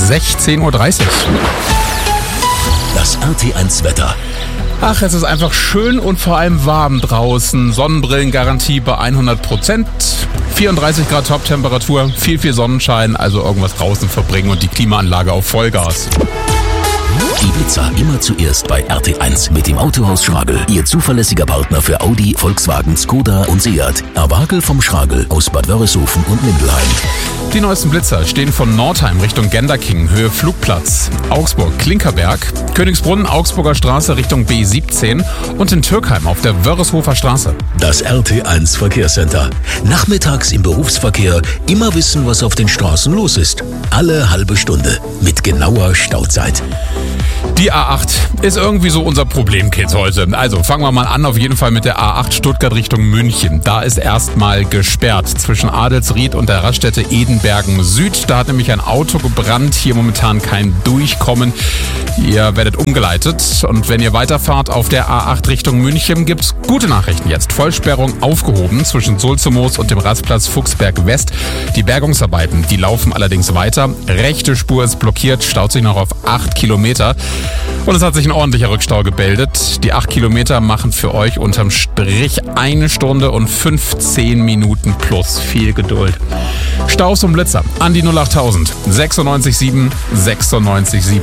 16.30 Uhr. Das RT1-Wetter. Ach, es ist einfach schön und vor allem warm draußen. Sonnenbrillengarantie bei 100%. 34 Grad Toptemperatur, viel Sonnenschein, also irgendwas draußen verbringen und die Klimaanlage auf Vollgas. Die Blitzer immer zuerst bei RT1 mit dem Autohaus Schragel. Ihr zuverlässiger Partner für Audi, Volkswagen, Skoda und Seat. Erwagel vom Schragel aus Bad Wörishofen und Mindelheim. Die neuesten Blitzer stehen von Nordheim Richtung Genderking, Höhe Flugplatz, Augsburg, Klinkerberg, Königsbrunn, Augsburger Straße Richtung B17 und in Türkheim auf der Wörishofer Straße. Das RT1 Verkehrscenter. Nachmittags im Berufsverkehr immer wissen, was auf den Straßen los ist. Alle halbe Stunde mit genauer Stauzeit. Die A8 ist irgendwie so unser Problemkind heute. Also fangen wir mal an, auf jeden Fall mit der A8 Stuttgart Richtung München. Da ist erstmal gesperrt zwischen Adelsried und der Raststätte Edenbergen Süd. Da hat nämlich ein Auto gebrannt, hier momentan kein Durchkommen. Ihr werdet umgeleitet und wenn ihr weiterfahrt auf der A8 Richtung München, gibt's gute Nachrichten jetzt. Vollsperrung aufgehoben zwischen Sulzemoos und dem Rastplatz Fuchsberg West. Die Bergungsarbeiten, die laufen allerdings weiter. Rechte Spur ist blockiert, staut sich noch auf 8 Kilometer. Und es hat sich ein ordentlicher Rückstau gebildet. Die 8 Kilometer machen für euch unterm Strich 1 Stunde und 15 Minuten plus. Viel Geduld. Staus und Blitzer an die 08000 967 967.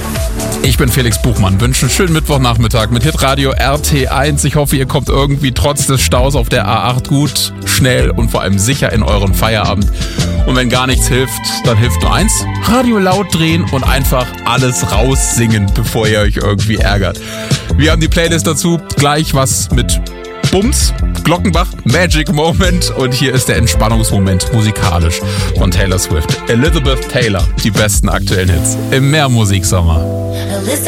Ich bin Felix Buchmann, wünsche einen schönen Mittwochnachmittag mit Hitradio RT1. Ich hoffe, ihr kommt irgendwie trotz des Staus auf der A8 gut, schnell und vor allem sicher in euren Feierabend. Und wenn gar nichts hilft, dann hilft nur eins: Radio laut drehen und einfach alles raussingen, bevor ihr euch irgendwie ärgert. Wir haben die Playlist dazu, gleich was mit Bums, Glockenbach, Magic Moment und hier ist der Entspannungsmoment musikalisch von Taylor Swift. Elizabeth Taylor, die besten aktuellen Hits im Mehrmusiksommer.